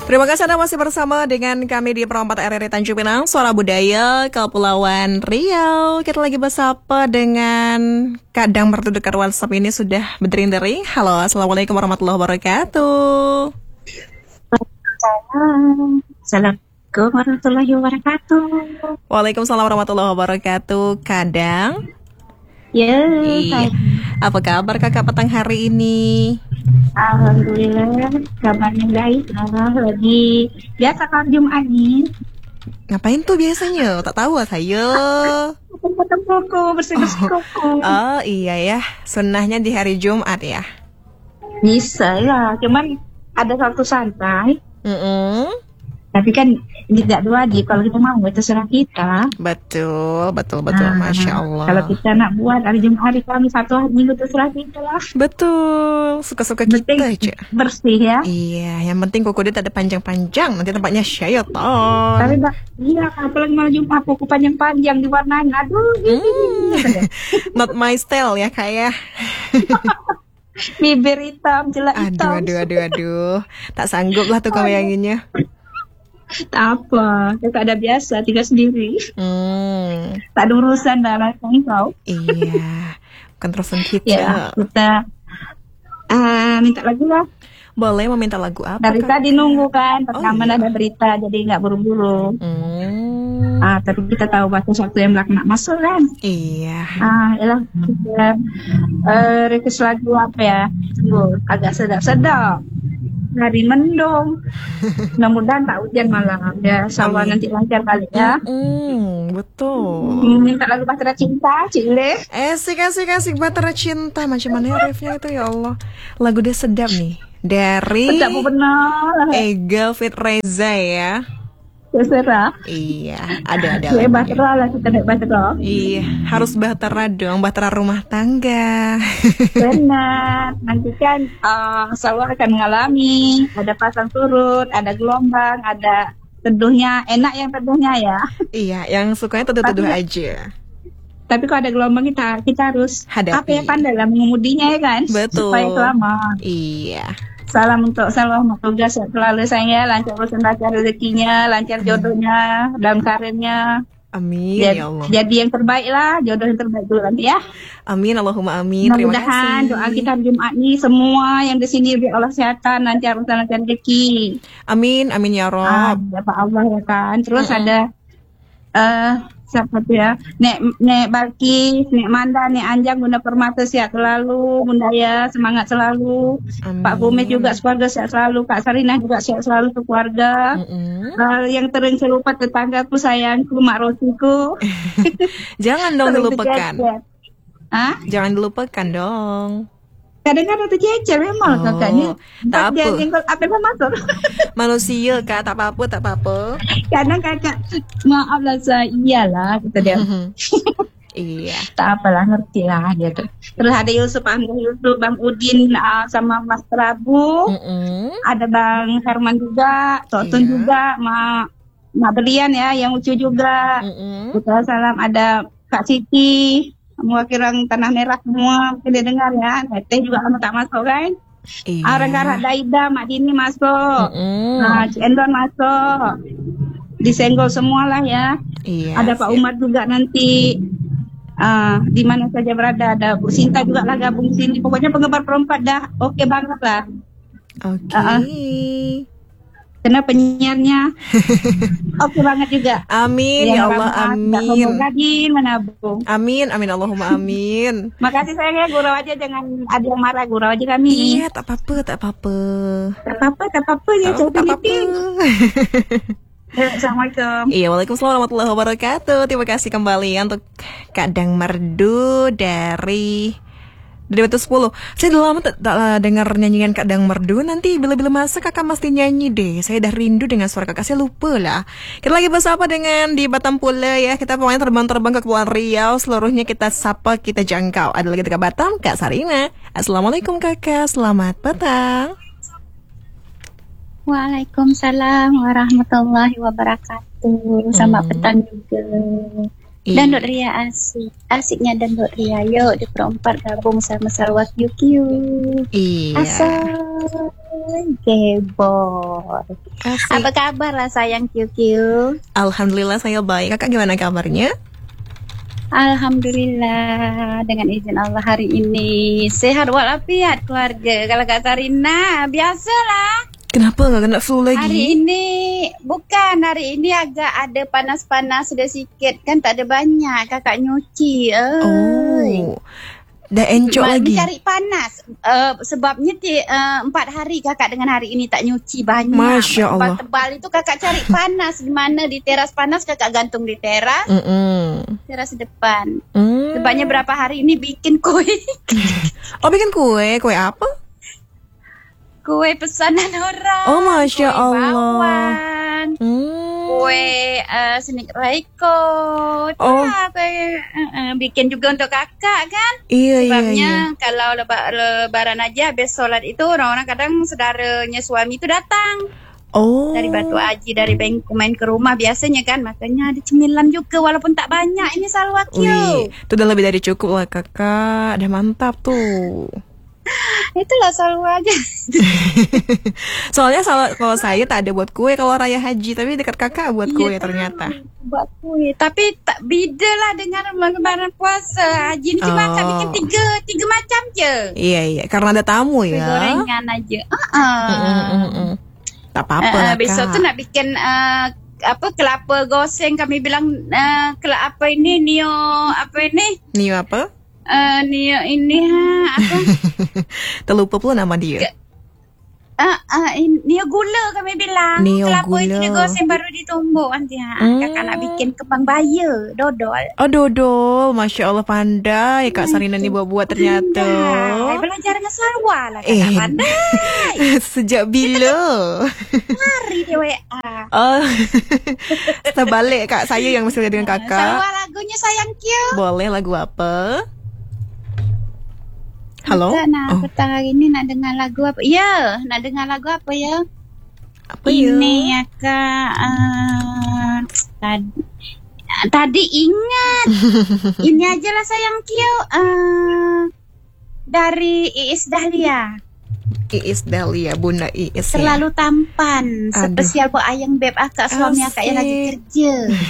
Terima kasih Anda masih bersama dengan kami di Perempat RRI Tanjung Pinang, Suara Budaya Kepulauan Riau. Kita lagi bersapa dengan Kadang Merdu dekat WhatsApp ini sudah berdering-dering. Halo, Assalamualaikum warahmatullahi wabarakatuh. Assalamualaikum warahmatullahi wabarakatuh. Waalaikumsalam warahmatullahi wabarakatuh. Kadang. Ya, Iya. Apa kabar kakak petang hari ini? alhamdulillah kabarnya baik. Lagi biasa kalau Jumat nih. Ngapain tuh biasanya? Tak tahu saya. Potong kuku, bersih-bersih kuku. Oh iya ya, sunnahnya di hari Jumat ya. Bisa ya, cuman ada waktu santai. Tapi kan tidak wajib, kalau kita mau itu terserah kita. Betul. Masya Allah. Kalau kita nak buat hari Jumat, hari Kamis, satu hari Minggu terserah kita lah. Betul, suka-suka kita aja. Bersih ya. Iya, yang penting kuku dia tak ada panjang-panjang, nanti tempatnya syaitan. Tapi iya, apalagi malam Jumat kuku panjang-panjang diwarnain. Aduh. Not my style ya kak ya. Bibir hitam, jelek hitam. Aduh. Tak sanggup lah tuh kebayanginnya. Tak apa, kita ada biasa, tinggal sendiri. Tak ada urusan dalam kau. Iya, bukan terusan kita. Ya, kita minta lagu lah. Boleh, mau minta lagu apa? Dari tadi nunggu kan, pertama ada berita, jadi nggak buru-buru. Tapi kita tahu batas waktu yang nak masuk kan. Iya. Yalah, kita request lagu apa ya? Agak sedap-sedap. Hari mendung, mudah-mudahan tak hujan malam ya, insyaallah nanti lancar kali ya. Betul. Minta lagu Bahtera Cinta, Cile. Asik Bahtera Cinta, macam mana ya refnya itu ya Allah. Lagu dia sedap nih, dari Sedap benar. Ega Fit Reza ya. Terserah. Iya, ada Ya Bahtera lah, kita naik Bahtera. Iya, harus Bahtera dong, Bahtera rumah tangga. Benar. Nanti kan selalu akan mengalami ada pasang surut, ada gelombang, ada teduhnya. Enak yang teduhnya ya. Iya, yang sukanya teduh-teduh aja. Tapi kalau ada gelombang kita harus hadapi. Pandai lah mengemudinya ya kan. Betul. Supaya selamat. Iya. Salam untuk tugas selalu saya, lancar urusan, lancar rezekinya, lancar jodohnya, dalam karirnya. Amin ya Allah. Jadi yang terbaik lah, jodoh yang terbaik dulu nanti ya. Amin, Allahumma amin. Terima kasih. Doa kita Jumat ini semua yang di sini diberi Allah kesehatan, lancar urusan, lancar rezeki. Amin ya Rob. Ya Pak Allah ya kan. Terus ada siapa tuh ya? Nek Balkis, Nek Manda, Nek Anjang, Bunda Permata sehat selalu, Bunda ya semangat selalu. Amin. Pak Bumet juga keluarga sehat selalu, Kak Sarinah juga sehat selalu ke keluarga. Yang sering lupa tetanggaku, sayangku, Mak Rosiku. Jangan dong dilupakan. Jangan dilupakan dong. Kadang-kadang tercecer memang kakaknya. Tak apa. Dia tinggal apa yang masuk. Manusia kak, tak apa-apa. Kadang kakak, maaf lah saya, iyalah kata dia. Iya. Tak apalah, ngerti lah dia tuh. Terus ada Yusuf, Bang Udin sama Mas Prabu. Ada Bang Herman juga, Totun juga, Mak Belian ya, yang lucu juga. Kita salam, ada Kak Siti. Mewakili orang Tanah Merah semua mungkin dia dengar ya. Teh juga kamu tak masuk kan? Iya. Orang Daida, Mak Dini masuk. Cik Endon masuk. Disenggol semualah ya. Iya. Ada Pak Umar juga nanti. Di mana saja berada, ada Bu Sinta juga lah gabung sini. Pokoknya penggemar perempat dah oke banget lah. Oke. Karena penyiarnya oke banget juga. Amin ya Allah, amin. Menabung. Amin Allahumma amin. Makasih sayang ya, gurau aja, jangan ada yang marah, gurau aja kami. Iya, tak apa. Tak apa ya, coba Assalamualaikum. Iya, waalaikumsalam warahmatullahi wabarakatuh. Terima kasih kembali untuk Kadang Merdu dari Batu 10. Saya udah lama tak dengar nyanyian Kadang Merdu. Nanti bila-bila masa kakak mesti nyanyi deh. Saya dah rindu dengan suara kakak. Saya lupa lah. Kita lagi bersama dengan di Batam pula ya. Kita pokoknya terbang ke Kepulauan Riau. Seluruhnya kita sapa, kita jangkau. Ada lagi dekat Batam, Kak Sarina. Assalamualaikum kakak, selamat petang. Waalaikumsalam warahmatullahi wabarakatuh. Selamat petang juga. Dandut Ria asiknya Dandut Ria. Yuk di perempat gabung sama Salwas Yukiu. Iya. Asal. Gebor. Asik. Apa kabar lah sayang QQ? Alhamdulillah saya baik. Kakak gimana kabarnya? Alhamdulillah, dengan izin Allah hari ini sehat walafiat keluarga. Kalau Kak Sarina biasalah. Kenapa nggak kena flu lagi? Hari ini agak ada panas-panas sudah sikit kan, tak ada banyak kakak nyuci. Oh, dah encok lagi. Cari panas. Sebabnya 4 hari kakak dengan hari ini tak nyuci banyak. Masya Allah. Tebal itu kakak cari panas di mana, di teras panas kakak gantung di teras. Teras depan. Sebabnya berapa hari ini bikin kue. Oh, bikin kue. Kue apa? Kue pesanan orang. Oh, Masya kue Allah. bawang, kue senik raiko. Kue bikin juga untuk kakak kan. Iya. Sebabnya kalau lebaran aja habis sholat itu orang-orang kadang saudaranya suami itu datang. Oh. Dari Batu Aji, dari Bengku main ke rumah biasanya kan. Makanya ada cemilan juga walaupun tak banyak. Ini selalu wakil. Itu udah lebih dari cukup lah kakak. Udah mantap tuh. Itulah selalu aja. Soalnya kalau saya tak ada buat kue kalau raya haji, tapi dekat kakak buat kue ternyata. Buat kue, tapi tak beda lah dengan lebaran puasa. Haji ni cuma kakak bikin tiga macam je. Iya, karena ada tamu ya. Gorengan aja. Tak apa lah kak. Besok tu nak bikin kelapa goseng, kami bilang kelapa ini Nio apa? Nio ini apa? Terlupa pula nama dia. Nio gula kami bilang. Nio kelapa gula. itu digoseng baru ditumbuk nanti. Kakak nak bikin kembang baya, dodol. Oh, dodol. Masya Allah, pandai Kak Sarina ni buat ternyata. Belajar dengan Sarwa lah kakak pandai. Sejak bila? Hari dia WA. Oh, terbalik Kak, saya yang mesti dengan kakak. Sarwa lagunya sayang Kyo. Boleh, lagu apa? Halo? Petang hari ni nak dengar lagu apa? Ya, nak dengar lagu apa ya? Apa ya? Ini ya Kak. Tadi ingat. Ini aja lah sayang Kyo. Dari Iis Dahlia. Iis Dahlia, Bunda Iis. Terlalu tampan. Spesial buat ayang beb akak, suami akak yang lagi kerja.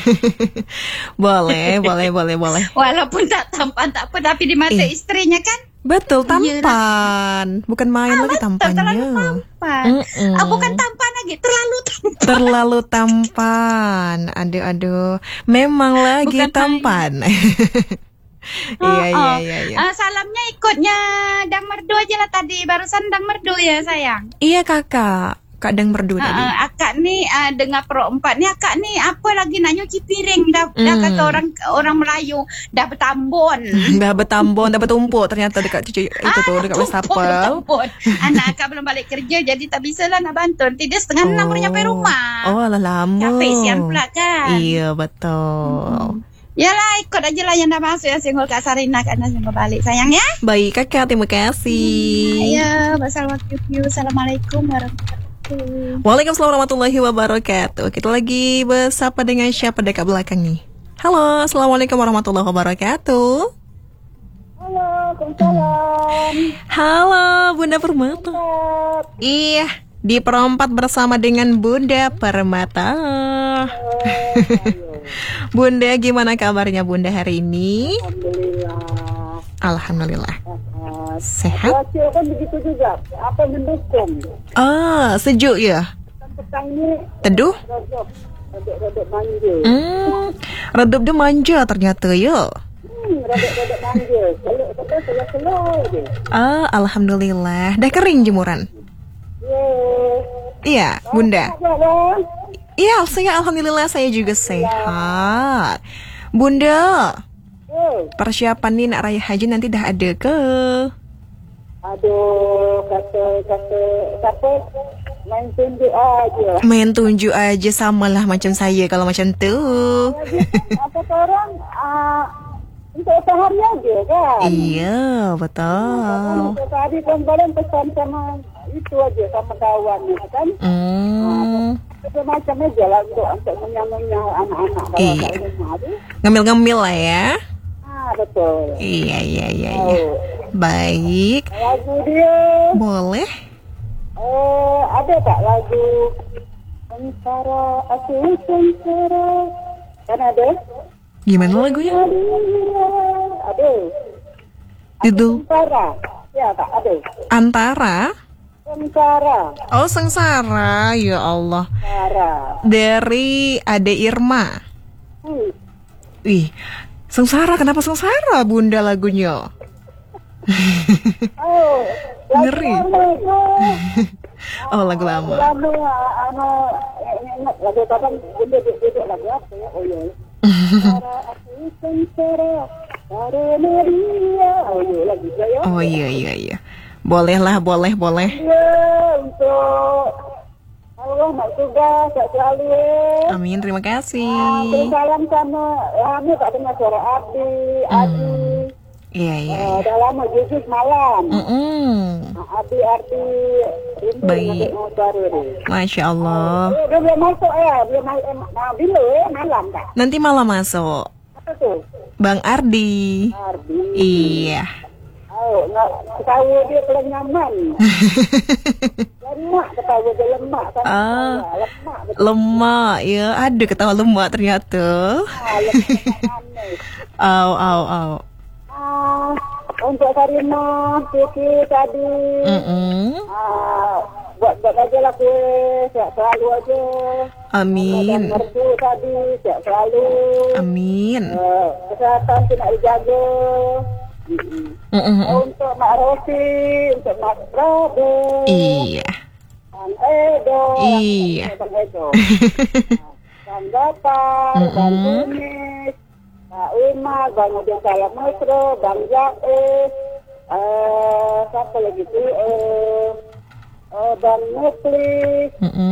Boleh. Walaupun tak tampan tak apa, tapi di mata istrinya kan. Betul, tampan. Bukan main lagi tampannya. Terlalu tampan. Bukan tampan lagi, terlalu tampan. Terlalu tampan. Aduh. Memang lagi bukan tampan. Iya. Salamnya ikutnya Dang Merdu aja lah tadi. Barusan Dang Merdu ya sayang. Iya kakak. Kak Dang Merdu tadi. Akak ni dengar Pro 4 ni, akak ni apa lagi nak nyuci piring dah kata orang Melayu dah bertambun. Dah bertumpuk ternyata dekat cucu itu tu dekat wastafel. Anak akak belum balik kerja jadi tak bisalah nak bantu. Nanti dia 5:30 baru nyampe rumah. Oh, alah lama. Capek siang pula kan. Iya, betul. Yalah, ikut aja lah yang dah masuk yang singgul Kak Sarina kan singgul balik sayang ya. Baik kakak, terima kasih. Ya, Assalamualaikum warahmatullahi. Waalaikumsalam warahmatullahi wabarakatuh. Kita lagi bersapa dengan siapa dekat belakang nih? Halo, assalamualaikum warahmatullahi wabarakatuh. Halo, waalaikumsalam. Halo, Bunda Permata. Iya, di perempat bersama dengan Bunda Permata. Bunda, gimana kabarnya Bunda hari ini? Alhamdulillah. Sehat? Cuaca kan begitu juga. Apa mendukung? Sejuk ya? Petang ni teduh? Redup manja. Redup dia manja ternyata ya. Redup manja. Selok je. Alhamdulillah. Dah kering jemuran? Iya, Bunda. Iya, alhamdulillah saya juga sehat. Bunda, persiapan nih nak raya haji nanti dah ada ke? Aduh, kata main tunjuk aja. Samalah macam saya kalau macam tu. Apa orang untuk sehari aja kan? Iya, betul. Tadi kemarin pesan sama itu aja sama kawan kan? Macam aja lah untuk menyambungnya anak-anak kalau rumah tu. Ngemil-ngemil lah ya. Betul. Iya. Baik. Lagu dia. Boleh. Ada tak lagu Sengsara, aku sengsara. Kan ada? Gimana lagunya? Ada. Judul Sengsara. Ya, tak ada. Antara. Sengsara. Oh, Sengsara. Ya Allah. Sengsara. Dari Ade Irma. Ih, Sengsara. Kenapa Sengsara, Bunda, lagunya? Oh, Ngeri. Oh, lagu lama. Lagu ingat lagu kapan bunda duduk lagu apa ya? Oh iya. Sengsara, aku sengsara. Karena dia. Oh iya, lagu saya. Oh iya. Boleh lah, boleh. Ya, untuk Allah nak tugas, tak selalu ya. Amin, terima kasih. Beri salam sama lama tak dengar suara Abi, Adi. Iya. Dah lama jujur malam. Abi, Baik. baru ni. Masya Allah. Dia belum masuk ya, bila ya, malam tak? Nanti malam masuk. Apa tu? Bang Ardi. Ardi. Iya. Oh, nak ketawa dia kelenyaman. Lemak ketawa dia lemak. Lemak betul. Lemak, ya. Ada ketawa lemak ternyata. Lemak manis. Au. Untuk Karimah, Siti tadi. Buat aja lah kuih, siap selalu aja. Amin. Dan merdu tadi, siap selalu. Amin. Kesehatan tu nak dijaga. Untuk Mak Rosi, untuk Mak Prabu. Iya. Bang Edo. Iya. Bang Edo. Bang Gapar, Bang Tunis, Pak Umar, Bang Udin Salam Mesro, Bang Jais, siapa lagi tu? Bang Muflis,